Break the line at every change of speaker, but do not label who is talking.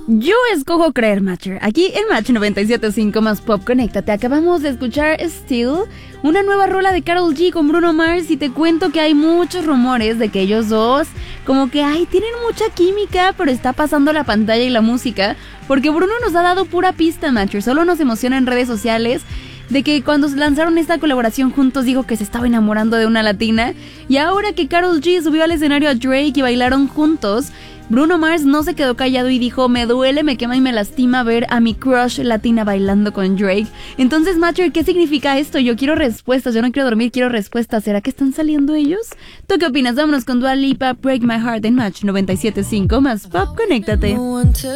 Yo escojo creer, Matcher. Aquí en Match 97.5 más Pop, conéctate. Acabamos de escuchar Still, una nueva rola de Karol G con Bruno Mars, y te cuento que hay muchos rumores de que ellos dos como que tienen mucha química, pero está pasando la pantalla y la música, porque Bruno nos ha dado pura pista, Matcher. Solo nos emociona en redes sociales de que cuando lanzaron esta colaboración juntos dijo que se estaba enamorando de una latina, y ahora que Karol G subió al escenario a Drake y bailaron juntos, Bruno Mars no se quedó callado y dijo: me duele, me quema y me lastima ver a mi crush latina bailando con Drake. Entonces, Matcher, ¿qué significa esto? Yo quiero respuestas, yo no quiero dormir, quiero respuestas. ¿Será que están saliendo ellos? ¿Tú qué opinas? Vámonos con Dua Lipa, Break My Heart en Match 97.5 más Pop, conéctate.